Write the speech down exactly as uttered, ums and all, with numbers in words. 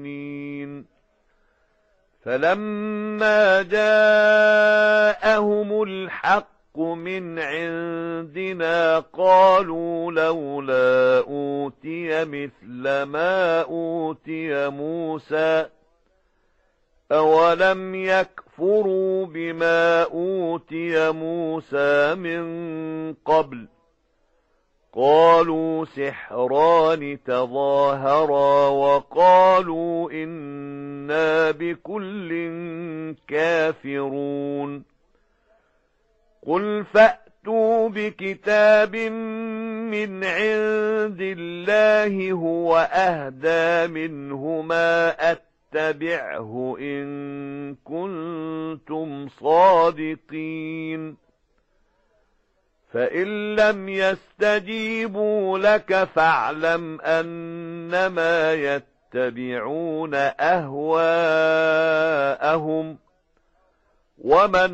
فَلَمَّا جَاءَهُمُ الْحَقُّ مِنْ عِندِنَا قَالُوا لَوْلَا أُوتِيَ مِثْلَ مَا أُوتِيَ مُوسَى أَوَلَمْ يَكْفُرُوا بِمَا أُوتِيَ مُوسَى مِنْ قَبْلُ قَالُوا سِحْرَانِ تَظَاهَرَا وَقَالُوا إِنَّا بِكُلٍّ كَافِرُونَ قُلْ فَأْتُوا بِكِتَابٍ مِّنْ عِندِ اللَّهِ هُوَ أَهْدَى مِنْهُمَا أَتَّبِعْهُ إِن كُنتُمْ صَادِقِينَ فَإِن لَّمْ يَسْتَجِيبُوا لَكَ فَاعْلَمْ أَنَّمَا يَتَّبِعُونَ أَهْوَاءَهُمْ وَمَنْ